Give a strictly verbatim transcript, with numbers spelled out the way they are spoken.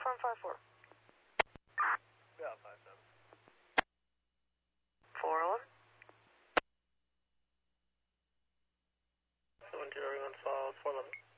confirm five four. Yeah, five seven. four oh one. seven two, everyone's filed four eleven.